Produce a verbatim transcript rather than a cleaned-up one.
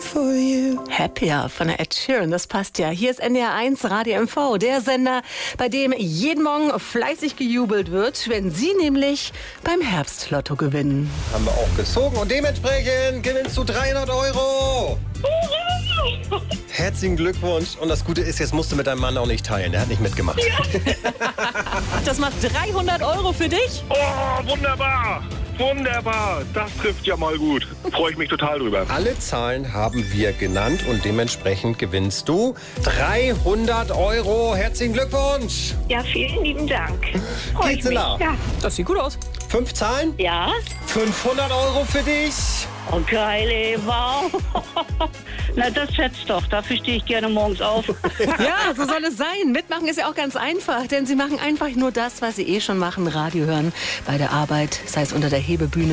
for you. Happier von der Ed Sheeran, das passt ja. Hier ist N D R eins Radio M V, der Sender, bei dem jeden Morgen fleißig gejubelt wird, wenn Sie nämlich beim Herbstlotto gewinnen. Haben wir auch gezogen und dementsprechend gewinnst du dreihundert Euro. Herzlichen Glückwunsch. Und das Gute ist, jetzt musst du mit deinem Mann auch nicht teilen. Der hat nicht mitgemacht. Ja. Das macht dreihundert Euro für dich? Oh, wunderbar. Wunderbar. Das trifft ja mal gut. Freue ich mich total drüber. Alle Zahlen haben wir genannt und dementsprechend gewinnst du dreihundert Euro. Herzlichen Glückwunsch. Ja, vielen lieben Dank. Freu ich mich. Gisela, Ja. Das sieht gut aus. fünf Zahlen, Ja. fünfhundert Euro für dich. Oh, geil, ey. Wow. Na, das schätzt doch. Dafür stehe ich gerne morgens auf. Ja, so soll es sein. Mitmachen ist ja auch ganz einfach, denn Sie machen einfach nur das, was Sie eh schon machen, Radio hören, bei der Arbeit, sei es unter der Hebebühne